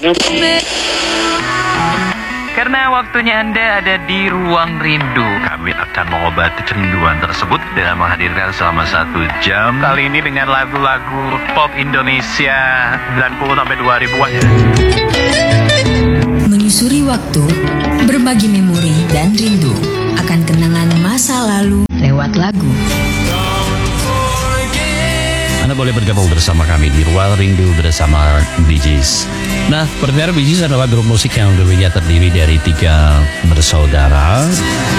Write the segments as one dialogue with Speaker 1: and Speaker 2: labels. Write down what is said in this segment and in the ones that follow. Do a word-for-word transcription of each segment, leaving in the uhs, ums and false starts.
Speaker 1: Karena waktunya Anda ada di Ruang Rindu, kami akan mengobati kerinduan tersebut dengan menghadirkan selama satu jam. Kali ini dengan lagu-lagu pop Indonesia sembilan puluh sampai dua ribuan.
Speaker 2: Menyusuri waktu, berbagi memori dan rindu akan kenangan masa lalu lewat lagu.
Speaker 3: Anda boleh bergabung bersama kami di Ruang Rindu bersama Bee Gees. Nah, pendengar, Bee Gees adalah grup musik yang dulunya terdiri dari tiga bersaudara.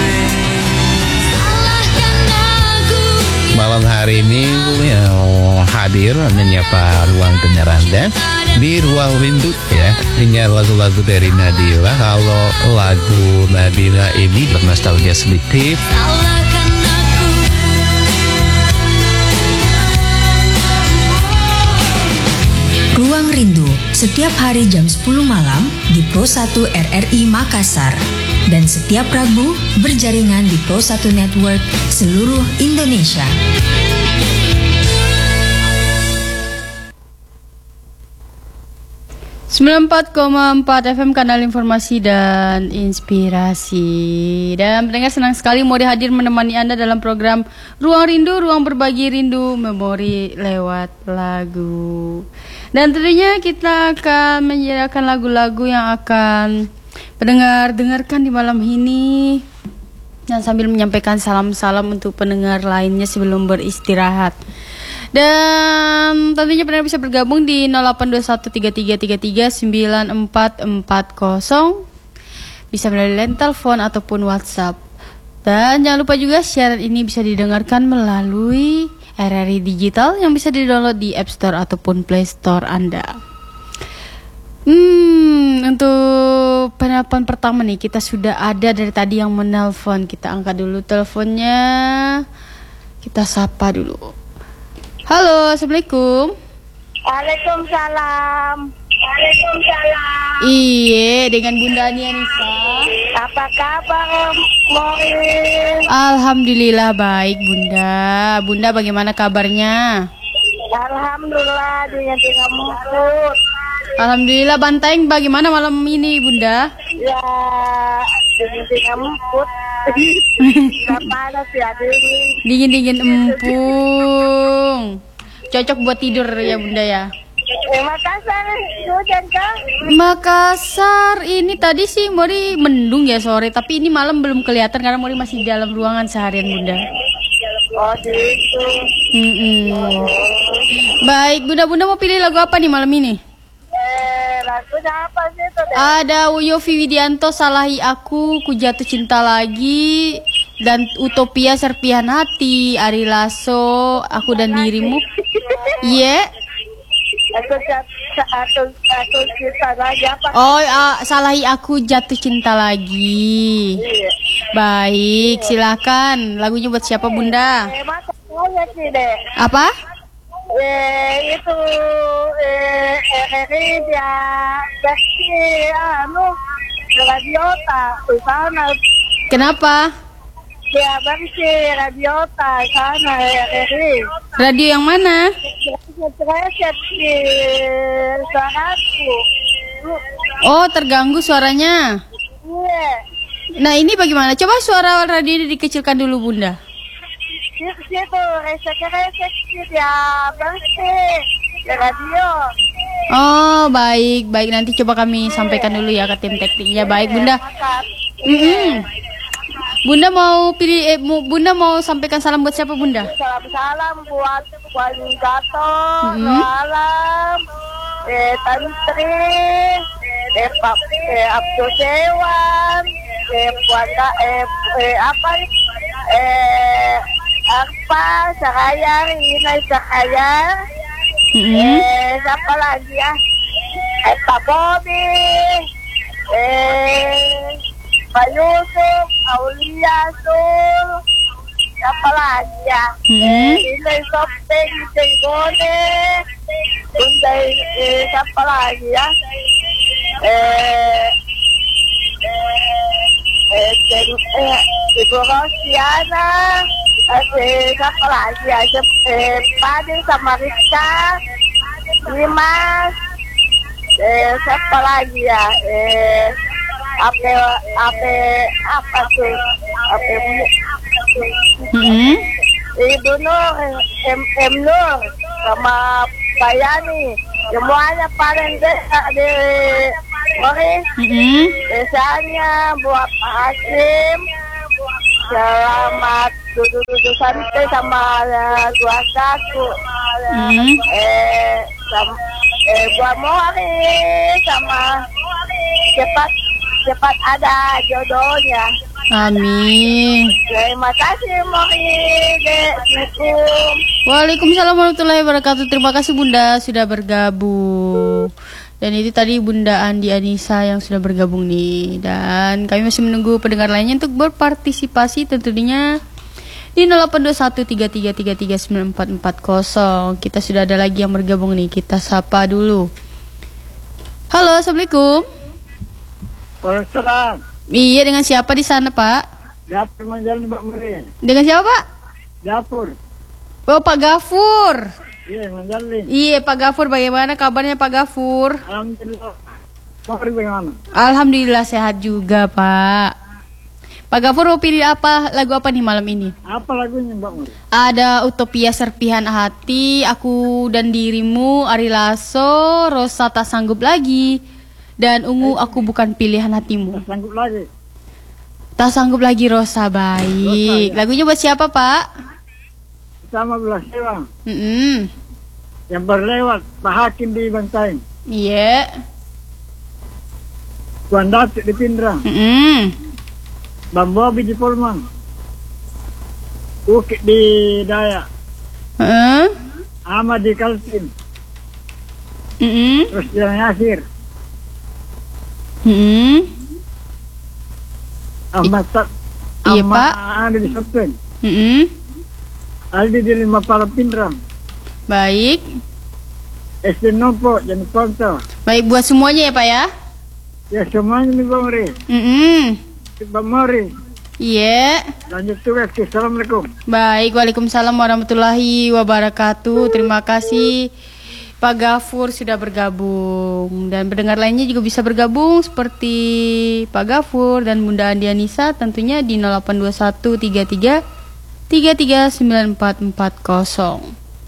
Speaker 3: Malam hari ini ya, hadir menyapa ruang dengar Anda di Ruang Rindu ya. Ini lagu-lagu dari Nadila. Kalau lagu Nadila ini bernostalgia sedikit.
Speaker 2: Ruang Rindu setiap hari jam sepuluh malam di Pro satu R R I Makassar dan setiap Rabu berjaringan di Pro satu Network seluruh Indonesia.
Speaker 4: sembilan puluh empat koma empat F M kanal informasi dan inspirasi. Dan pendengar, senang sekali mau hadir menemani Anda dalam program Ruang Rindu, ruang berbagi rindu memori lewat lagu. Dan tentunya kita akan menyediakan lagu-lagu yang akan pendengar dengarkan di malam ini, dan sambil menyampaikan salam-salam untuk pendengar lainnya sebelum beristirahat. Dan tentunya pendengar bisa bergabung di nol delapan dua satu tiga tiga tiga tiga sembilan empat empat nol, bisa melalui line telepon ataupun WhatsApp. Dan jangan lupa juga siaran ini bisa didengarkan melalui R R I Digital yang bisa di-download di App Store ataupun Play Store Anda. Hmm, untuk penelpon pertama nih, kita sudah ada dari tadi yang menelpon. Kita angkat dulu teleponnya. Kita sapa dulu. Halo, Assalamualaikum.
Speaker 5: Waalaikumsalam. Waalaikumsalam.
Speaker 4: Iya, dengan Bunda Anianisa.
Speaker 5: Apa kabar, Morin?
Speaker 4: Alhamdulillah baik, Bunda. Bunda bagaimana kabarnya?
Speaker 5: Alhamdulillah, dengan dengan mukut.
Speaker 4: Alhamdulillah. Banteng bagaimana malam ini, Bunda?
Speaker 5: Ya, dengan dengan mukut. Gak panas ya, dingin.
Speaker 4: Dingin-dingin empung. Cocok buat tidur ya, Bunda ya.
Speaker 5: Eh, Makassar, hujan kah?
Speaker 4: Makassar ini tadi sih Mori mendung ya sore, tapi ini malam belum kelihatan karena Mori masih di dalam ruangan seharian, Bunda.
Speaker 5: Oh gitu.
Speaker 4: Mm-mm. Baik, Bunda-Bunda mau pilih lagu apa nih malam ini?
Speaker 5: Eh, lagunya apa sih itu deh?
Speaker 4: Ada Yofi Widianto, Salahi Aku, Ku Jatuh Cinta Lagi, dan Utopia Serpihan Hati, Ari Lasso, Aku dan Dirimu. Iya. Yeah.
Speaker 5: Aku jatuh, aku, aku cinta lagi apa?
Speaker 4: Oh, uh, Salahi Aku, Jatuh Cinta Lagi.
Speaker 5: Iya.
Speaker 4: Baik, silakan. Lagunya buat siapa, Bunda?
Speaker 5: Eh, masa saya sih deh.
Speaker 4: Apa?
Speaker 5: Eh, itu eh, eh, dia kasih anu radiota sana.
Speaker 4: Kenapa?
Speaker 5: Dia bersih radiota sana eh,
Speaker 4: Radio yang mana?
Speaker 5: Reset di suaraku.
Speaker 4: Oh, terganggu suaranya.
Speaker 5: Iya.
Speaker 4: Nah, ini bagaimana? Coba suara radio ini dikecilkan dulu, Bunda.
Speaker 5: Situ reset-reset dia bersih di radio.
Speaker 4: Oh, baik, baik. Nanti coba kami sampaikan dulu ya ke tim tekniknya. Baik, Bunda. Mm-mm. Bunda mau pilih, eh, Bunda mau sampaikan salam buat siapa, Bunda?
Speaker 5: Salam-salam buat Wali Gato,
Speaker 4: Mm-hmm.
Speaker 5: salam, eh Tantri, eh Pak, eh Abdul Dewan, eh Wanda, eh, eh apa, eh apa, Sakaya, Ina Sakaya,
Speaker 4: Mm-hmm.
Speaker 5: eh siapa lagi ya, eh Pak Bobi, eh Pak Yusuf, Aulia Sul, siapa lagi ya?
Speaker 4: Hmm.
Speaker 5: Ini shopping, Tenggone, Bunda, eh, siapa lagi ya? Eh, eh, eh, eh, Ibu Rosiana, eh, siapa lagi ya? Eh, Padi sama Rizka, Dimas, eh siapa lagi ya? Eh apa apa apa tuh? Apa
Speaker 4: Mm-mm.
Speaker 5: Ibu Nur, M M Nur sama Bayani. Semuanya paling dekat di Mori.
Speaker 4: Mm-mm.
Speaker 5: Biasanya buat Pak Hakim. Selamat duduk-duduk santai sama dua saku.
Speaker 4: Mm-mm.
Speaker 5: Eh, sama, eh buat Mori sama cepat cepat ada jodohnya.
Speaker 4: Amin.
Speaker 5: Terima kasih Mori. Assalamualaikum.
Speaker 4: Waalaikumsalam warahmatullahi wabarakatuh. Terima kasih Bunda sudah bergabung. Dan itu tadi Bunda Andi Anissa yang sudah bergabung nih. Dan kami masih menunggu pendengar lainnya untuk berpartisipasi tentunya di nol delapan dua satu tiga tiga tiga tiga sembilan empat empat nol. Kita sudah ada lagi yang bergabung nih. Kita sapa dulu. Halo, Assalamualaikum.
Speaker 6: Waalaikumsalam.
Speaker 4: Iya, dengan siapa di sana, Pak?
Speaker 6: Dapur menjalani Mbak Meri.
Speaker 4: Dengan siapa, Pak?
Speaker 6: Dapur.
Speaker 4: Oh, Pak Gafur.
Speaker 6: Iya, menjalani.
Speaker 4: Iya, Pak Gafur. Bagaimana kabarnya Pak Gafur?
Speaker 6: Alhamdulillah. Mari bagaimana?
Speaker 4: Alhamdulillah sehat juga, Pak. Pak Gafur mau pilih apa? Lagu apa nih malam ini?
Speaker 6: Apa lagunya Mbak Meri?
Speaker 4: Ada Utopia Serpihan Hati, Aku dan Dirimu, Ari Lasso, Rosa Tak Sanggup Lagi, dan Ungu Aku Bukan Pilihan Hatimu.
Speaker 6: Tak sanggup lagi.
Speaker 4: Tak sanggup lagi Rosa, baik.
Speaker 6: Rosa, ya.
Speaker 4: Lagunya buat siapa, Pak?
Speaker 6: Sama belah sewa.
Speaker 4: Mm-mm.
Speaker 6: Yang berlewat Pak Hakim di Bantaeng.
Speaker 4: Iya.
Speaker 6: Tuan Datuk di Pindrang.
Speaker 4: Mm-mm.
Speaker 6: Bang Bobi di Polman. Ukit di Dayak.
Speaker 4: Heeh.
Speaker 6: Ahmad di Kaltim.
Speaker 4: Mm-mm.
Speaker 6: Terus Jalan Yasir.
Speaker 4: Mm-mm.
Speaker 6: Ahmad Tat.
Speaker 4: Iya,
Speaker 6: Ahmad
Speaker 4: Pak.
Speaker 6: Ada di Sopen.
Speaker 4: Mm-mm.
Speaker 6: Aldi di Lima Pala Pindrang.
Speaker 4: Baik.
Speaker 6: S D Nopo dan Ponto.
Speaker 4: Baik buat semuanya ya, Pak ya.
Speaker 6: Ya semuanya nih Mbak Meri.
Speaker 4: Mm-mm.
Speaker 6: Mbak Meri.
Speaker 4: Iya.
Speaker 6: Lanjut tugas. Assalamualaikum.
Speaker 4: Baik, waalaikumsalam warahmatullahi wabarakatuh. Terima kasih Pak Gafur sudah bergabung. Dan pendengar lainnya juga bisa bergabung seperti Pak Gafur dan Bunda Andi Anissa tentunya di nol delapan dua satu tiga tiga tiga tiga sembilan empat empat nol.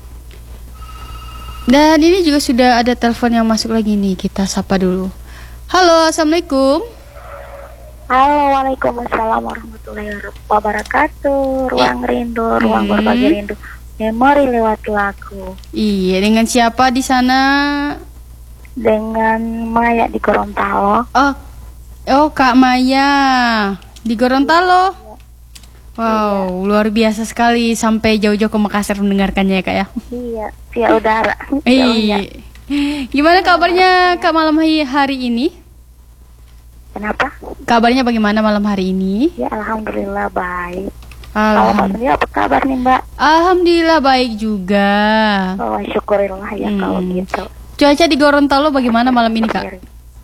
Speaker 4: Dan ini juga sudah ada telepon yang masuk lagi nih. Kita sapa dulu. Halo, Assalamualaikum.
Speaker 5: Halo, waalaikumsalam warahmatullahi wabarakatuh. Ruang rindu, ruang
Speaker 4: Hmm.
Speaker 5: berbagi rindu. Memori lewat lagu.
Speaker 4: Iya, dengan siapa di sana?
Speaker 5: Dengan Maya di Gorontalo.
Speaker 4: Oh, oh Kak Maya di Gorontalo. Wow, luar biasa sekali sampai jauh-jauh ke Makassar mendengarkannya ya Kak ya.
Speaker 5: Iya, via udara.
Speaker 4: Iya. Gimana kabarnya Kak malam hari hari ini?
Speaker 5: Kenapa?
Speaker 4: Kabarnya bagaimana malam hari ini?
Speaker 5: Ya, alhamdulillah baik. Kalau Mbak
Speaker 4: Alham-
Speaker 5: sendiri apa kabar nih Mbak?
Speaker 4: Alhamdulillah baik juga.
Speaker 5: Oh, syukurillah ya
Speaker 4: Hmm.
Speaker 5: kalau gitu.
Speaker 4: Cuaca di Gorontalo bagaimana malam ini Kak?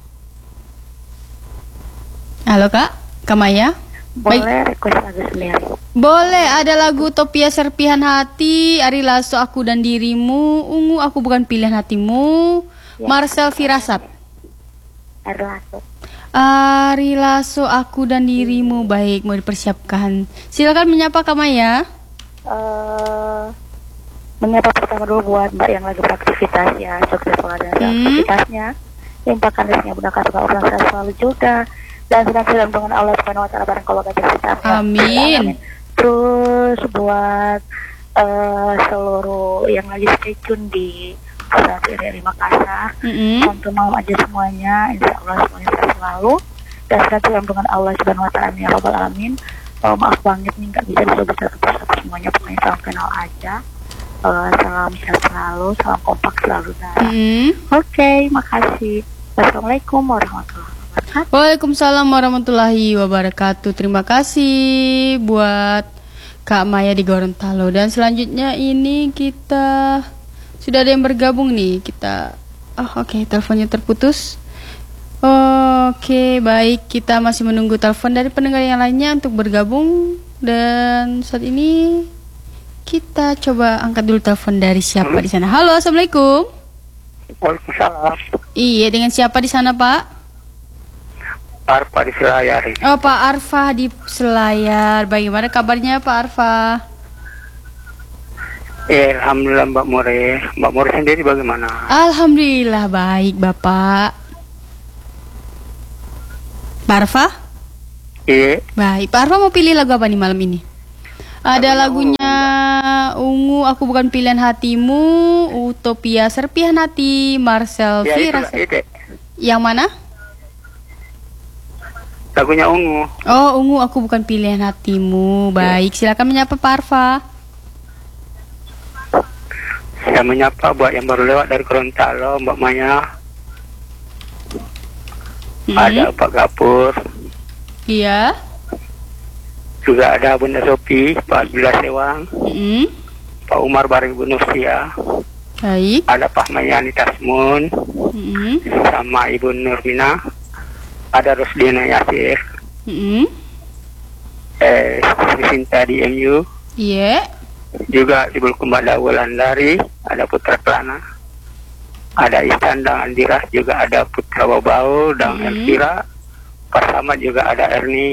Speaker 4: Halo Kak, Kak Maya? Baik.
Speaker 5: Boleh request lagu sendiri.
Speaker 4: Boleh, ada lagu Utopia Serpihan Hati, Ari Lasso Aku dan Dirimu, Ungu Aku Bukan Pilihan Hatimu,
Speaker 5: Ya.
Speaker 4: Marcel Firasat.
Speaker 5: Air lagu.
Speaker 4: Ari Lasso Aku dan Dirimu. Baik, mau dipersiapkan. Silakan menyapa Kak Maya.
Speaker 5: Eh, menyapa pertama dulu buat Mbak yang lagi beraktivitas ya, sukses selalu dengan
Speaker 4: Hmm.
Speaker 5: aktivitasnya. Limpahkan rezekinya Bunda Karga orang sehat selalu juga. Dan sedang sedang dengan Allah Subhanahu Wa Taala barang kalau gajah sekitarnya.
Speaker 4: Amin.
Speaker 5: Terus buat eh, seluruh yang lagi stay tune di pusat R R I Makassar.
Speaker 4: Mm-mm.
Speaker 5: Untuk malam aja semuanya, insya Allah semuanya sehat selalu. Dan sedang sedang dengan Allah Subhanahu Wa Taala ya Rabbal Alamin. Oh, maaf banget nih nggak bisa disebut satu semuanya, pokoknya salam kenal aja. Eh, salam sehat selalu, salam kompak selalu. Nah.
Speaker 4: Mm-mm.
Speaker 5: Oke, makasih. Wassalamualaikum warahmatullahi wabarakatuh.
Speaker 4: Waalaikumsalam warahmatullahi wabarakatuh. Terima kasih buat Kak Maya di Gorontalo. Dan selanjutnya ini kita sudah ada yang bergabung nih. Kita oh oke, teleponnya terputus. Oke, baik, kita masih menunggu telepon dari pendengar yang lainnya untuk bergabung. Dan saat ini kita coba angkat dulu telepon dari siapa di sana. Halo, Assalamualaikum.
Speaker 6: Waalaikumsalam.
Speaker 4: Iya, dengan siapa di sana, Pak?
Speaker 7: Arfa di Selayar.
Speaker 4: Oh, Pak Arfa di Selayar. Bagaimana kabarnya Pak Arfa?
Speaker 7: Eh, Alhamdulillah Mbak More. Mbak More sendiri bagaimana?
Speaker 4: Alhamdulillah baik, Bapak. Pak Arfa?
Speaker 7: Iya.
Speaker 4: Baik, Pak Arfa mau pilih lagu apa nih malam ini? Ada lagunya Ungu, Aku Bukan Pilihan Hatimu, Utopia Serpihan Hati, Marcel
Speaker 7: Ya,
Speaker 4: V.
Speaker 7: itulah,
Speaker 4: Rasa-
Speaker 7: itu.
Speaker 4: Yang mana?
Speaker 7: Lagunya Ungu.
Speaker 4: Oh, Ungu, Aku Bukan Pilihan Hatimu. Baik, silakan menyapa Pak Arfa.
Speaker 7: Saya menyapa buat yang baru lewat dari Gorontalo, Mbak Maya.
Speaker 4: Hmm.
Speaker 7: Ada Pak Gapur.
Speaker 4: Iya.
Speaker 7: Juga ada Bunda Sopi, Pak Bila Sewang,
Speaker 4: Mm-mm.
Speaker 7: Pak Umar Bareng Ibu Nursia.
Speaker 4: Baik.
Speaker 7: Ada Pak Mayani Tasmun,
Speaker 4: Mm-mm.
Speaker 7: sama Ibu Nurmina. Ada Rusdina Yasir.
Speaker 4: Mm-mm.
Speaker 7: Eh, Sinta di M U.
Speaker 4: Iya.
Speaker 7: Juga Ibu Kembala Wulandari, ada Putra Kelana, ada Istandang Andira, juga ada Putra Babau dan
Speaker 4: Hmm.
Speaker 7: Elvira, Pak Samad juga ada Erni,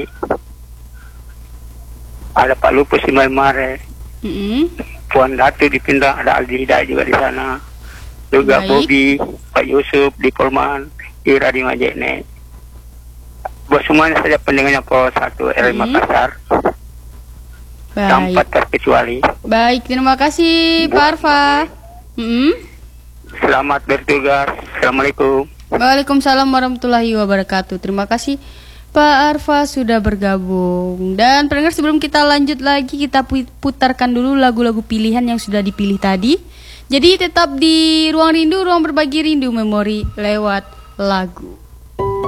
Speaker 7: ada Pak Lupus di Malmare,
Speaker 4: Mm-mm.
Speaker 7: Puan Datu di Pindang, ada Aldi Hidayat juga di sana, juga
Speaker 4: Baik.
Speaker 7: Bobi, Pak Yusuf di Polman, Ira di Majene. Buat semuanya saja pendengarnya Pro satu R I
Speaker 4: Hmm.
Speaker 7: Makassar, tanpa
Speaker 4: Baik.
Speaker 7: terkecuali.
Speaker 4: Baik, terima kasih Pak Arfa. Mm-mm.
Speaker 7: Selamat bertugas. Assalamualaikum.
Speaker 4: Waalaikumsalam warahmatullahi wabarakatuh. Terima kasih Pak Arfa sudah bergabung. Dan pendengar, sebelum kita lanjut lagi, kita pu- putarkan dulu lagu-lagu pilihan yang sudah dipilih tadi. Jadi tetap di Ruang Rindu, ruang berbagi rindu memori lewat lagu.